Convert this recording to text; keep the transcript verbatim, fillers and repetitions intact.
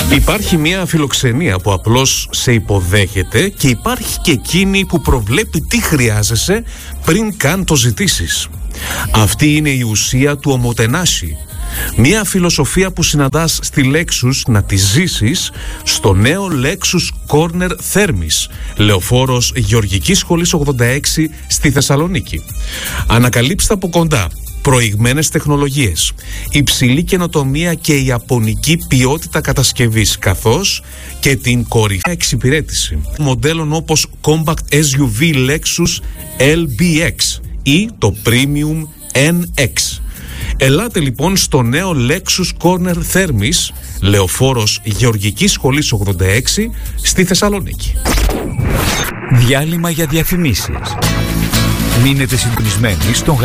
Υπάρχει μια φιλοξενία που απλώς σε υποδέχεται και υπάρχει και εκείνη που προβλέπει τι χρειάζεσαι πριν καν το ζητήσεις. Αυτή είναι η ουσία του ομοτενάσι. Μια φιλοσοφία που συναντάς στη Lexus να τη ζήσεις στο νέο Lexus Corner Thermis, λεωφόρος Γεωργικής Σχολής ογδόντα έξι στη Θεσσαλονίκη. Ανακαλύψτε από κοντά προηγμένες τεχνολογίες, υψηλή καινοτομία και ιαπωνική ποιότητα κατασκευής, καθώς και την κορυφαία εξυπηρέτηση μοντέλων όπως Compact ες γιου βι Lexus ελ μπι εξ ή το Premium εν εξ. Ελάτε λοιπόν στο νέο Lexus Corner Thermis, λεωφόρος Γεωργικής Σχολής ογδόντα έξι στη Θεσσαλονίκη. Διάλειμμα για διαφημίσεις. Μείνετε συντονισμένοι στον